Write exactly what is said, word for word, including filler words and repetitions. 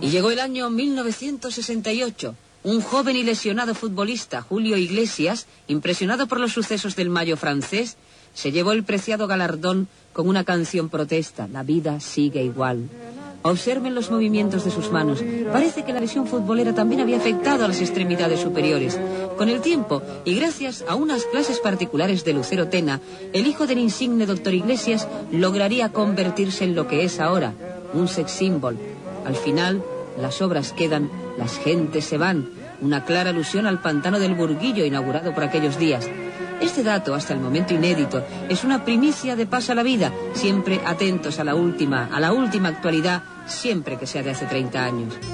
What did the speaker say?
Y llegó el año mil novecientos sesenta y ocho. Un joven y lesionado futbolista, Julio Iglesias, impresionado por los sucesos del Mayo francés, se llevó el preciado galardón con una canción protesta: La vida sigue igual. Observen los movimientos de sus manos. Parece que la lesión futbolera también había afectado a las extremidades superiores. Con el tiempo, y gracias a unas clases particulares de Lucero Tena, el hijo del insigne doctor Iglesias lograría convertirse en lo que es ahora, un sex symbol. Al final, las obras quedan, las gentes se van. Una clara alusión al pantano del Burguillo inaugurado por aquellos días. Este dato, hasta el momento inédito, es una primicia de Pasa la Vida, siempre atentos a la última, a la última actualidad, siempre que sea de hace treinta años.